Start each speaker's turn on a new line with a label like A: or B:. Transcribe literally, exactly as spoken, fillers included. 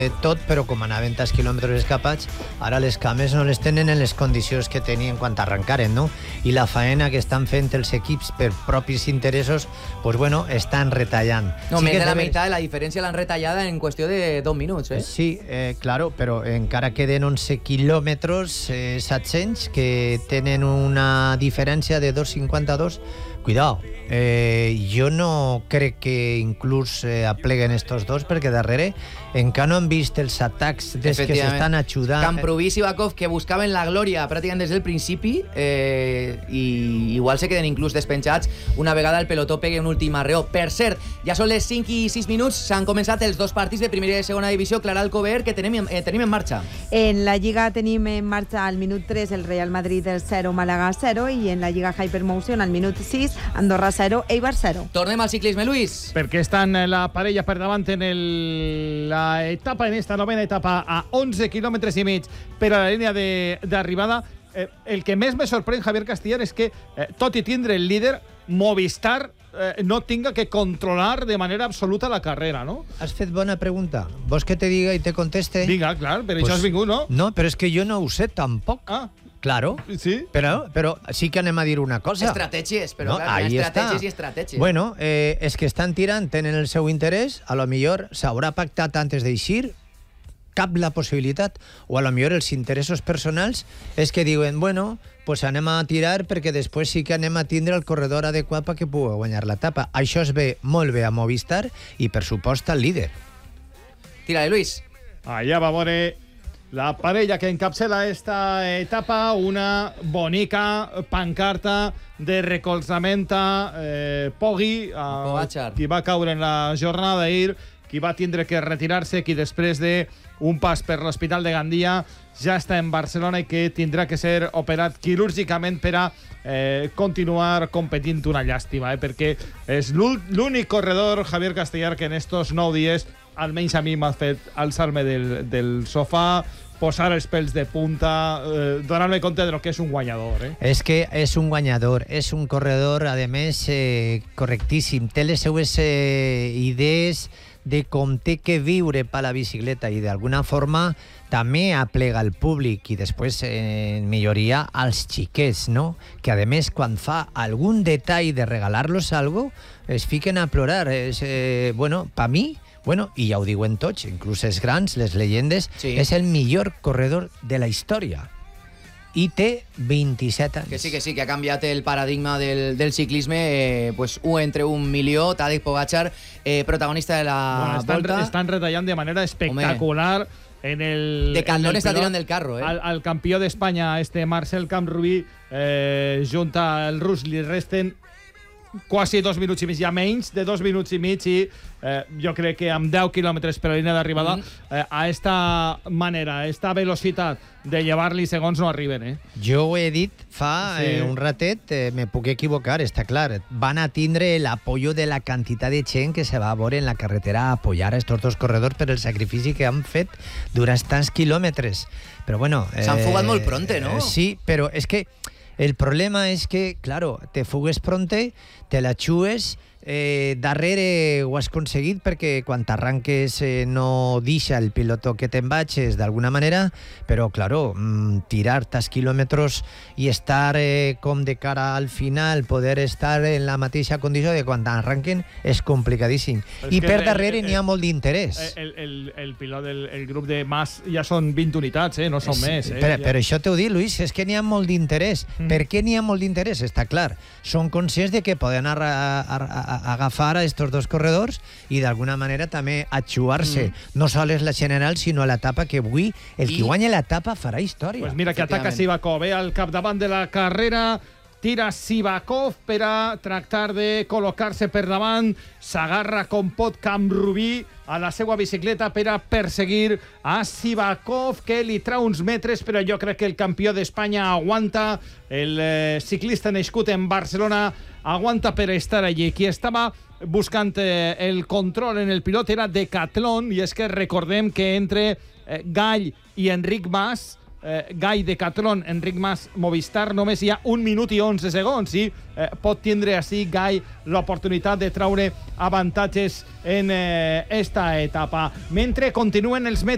A: tot, però com anaven tants quilòmetres escapats, ara les cames no les tenen en les condicions que tenien quan arrencaren, no? I la faena que estan fent els equips per propis interessos, pues bueno, estan retallant.
B: No,
A: sí
B: més de la
A: debe...
B: meitat de la diferència l'han retallada en qüestió de dos minuts, eh?
A: Sí, eh, claro, però encara queden onze quilòmetres eh, set-cents que tenen una diferència de dos coma cinquanta-dos. Cuidao, eh, jo no crec que inclús eh, apleguen estos dos, perquè darrere encara no han vist els atacs des que s'estan ajudant.
B: Camprubí i Sivakov, que buscaven la glòria pràcticament des del principi, eh, i igual se queden inclús despenjats una vegada el pelotó pegui un últim arreó. Per cert, ja són les cinc i sis minuts, s'han començat els dos partits de primera i de segona divisió. Clara Alcover, que tenim, eh, tenim en marxa.
C: En la Lliga tenim en marxa al minut tres el Real Madrid zero, Màlaga zero, i en la Lliga Hypermotion al minut sis Andorra zero, Eibar zero.
B: Tornem al ciclisme, Luis.
D: Perquè estan la parella per davant en el, la etapa, en esta novena etapa, a onze quilòmetres i mig per a la línia d'arribada. Eh, el que més me sorprèn, Javier Castellar, és que, eh, tot i tindre el líder, Movistar eh, no tinga que controlar de manera absoluta la carrera, no?
A: Has fet bona pregunta. Vols que te diga i te conteste?
D: Vinga, clar, per
A: Pues,
D: això has vingut, no?
A: No, però és que jo no ho sé tampoc.
D: Ah,
A: Claro,
D: sí.
A: Però, però sí que anem a dir una cosa.
B: Estratègies, però
A: No,
B: clar, hi
A: ahí
B: ha estratègies
A: está.
B: i estratègies.
A: Bueno, eh, és que estan tirant, tenen el seu interès, a lo millor s'haurà pactat antes d'eixir, cap la possibilitat, o a lo millor els interessos personals és que diuen, bueno, pues anem a tirar perquè després sí que anem a tindre el corredor adequat perquè pugui guanyar l'etapa. Això es ve molt bé a Movistar i, per supost, al líder.
B: Tira-li, Luis.
D: Allà va veure la parella que encapçala esta etapa, una bonica pancarta de recolzament a eh, Poggi, a
B: Pogačar.
D: qui va caure en la jornada d'ahir, qui va tindre que retirar-se, qui després d'un pas per l'Hospital de Gandia ja està en Barcelona i que tindrà que ser operat quirúrgicament per a eh, continuar competint. Una llàstima, eh, perquè és l'únic corredor, Javier Castellar, que en estos nou dies almenys a mi m'ha fet alçar-me del, del sofà, posar els pèls de punta, eh, donar-me compte de lo que és un guanyador. Eh?
A: És que és un guanyador, és un corredor, a més, eh, correctíssim. Té les seues eh, idees de com té que viure per la bicicleta i d'alguna forma també aplega el públic i després, eh, en majoria, als xiquets, no? Que, a més, quan fa algun detall de regalar-los algo, es fiquen a plorar. És, eh, bueno, per mi, bueno, i ja ho diuen tots, inclús els grans, les llegendes,
B: Sí.
A: és el millor corredor de la història. I té vint-i-set anys.
B: Que sí, que sí, que ha canviat el paradigma del, del ciclisme, eh, pues un entre un milió, Tadej Pogačar, eh, protagonista de la
D: Bueno, estan,
B: Volta.
D: estan retallant de manera espectacular. Home. En el,
B: De Candón
D: en el
B: está
D: pilot,
B: tirando del carro, eh.
D: Al, al campió d'Espanya, este Marcel Camprubí, eh, junt al rus, li resten quasi dos minuts i mig, ja menys de dos minuts i mig, i eh, jo crec que amb deu quilòmetres per la línia d'arribada, mm. eh, a esta manera, a esta velocitat de llevar-li segons no arriben, eh?
A: Jo ho he dit fa
D: Sí.
A: eh, un ratet, eh, me puc equivocar, està clar. Van a tindre el apoyo de la quantitat de gent que se va a veure en la carretera a apoyar a estos dos corredors per el sacrifici que han fet durant tants quilòmetres. Però bueno...
B: S'han fugat molt pronte, no?
A: Eh, sí, però és que el problema és que, claro, te fugues pronte, te la xues, eh, darrere ho has aconseguit perquè quan t'arranques eh, no deixa el piloto que te'n vagis d'alguna manera, però, claro, mm, tirar tants quilòmetres i estar eh, com de cara al final, poder estar en la mateixa condició de quan t'arranquen és complicadíssim.
D: Però és
A: I
D: que
A: per
D: el-
A: darrere
D: el-
A: n'hi ha molt d'interès.
D: El, el, el pilot del el grup de Mas ja són vint unitats, eh? No són
A: Sí,
D: més. Eh?
A: Però,
D: Ja.
A: però això t'ho dic, Luis, és que n'hi ha molt d'interès.
D: Mm.
A: Per què n'hi ha molt d'interès? Està clar. Són conscients de que poden a, a, a, a agafar a estos dos corredors i d'alguna manera també atxuar-se. Mm. No sols la general, sinó l'etapa que avui el
B: I-
A: que guanya l'etapa farà història.
D: Pues mira que ataca
B: Efectivament.
D: Sivakov, eh, al capdavant de la carrera. Tira Sivakov per a tractar de col·locar-se per davant. S'agarra com pot Camprubí a la seva bicicleta per a perseguir a Sivakov, que li trau uns metres, però jo crec que el campió d'Espanya aguanta. El eh, ciclista nascut en Barcelona aguanta per estar allí. Qui estava buscant eh, el control en el pilot era Decathlon, i és que recordem que entre eh, Gall i Enric Mas, eh, Gall Decathlon, Enric Mas Movistar, només hi ha un minut i onze segons, i eh, pot tindre així Gall l'oportunitat de traure avantatges en eh, esta etapa. Mentre continuen els metres